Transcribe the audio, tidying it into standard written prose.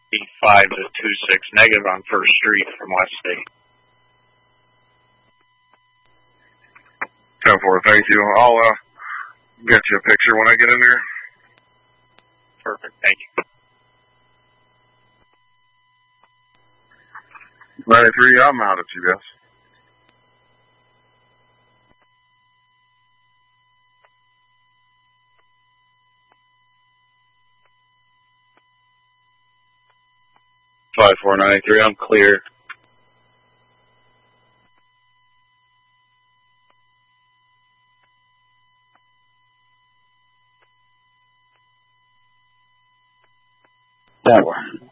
5 to 26 negative on First Street from West State. 10-4, thank you. I'll get you a picture when I get in there. Perfect, thank you. 93, I'm out at you guys. Five 493, I'm clear. That one.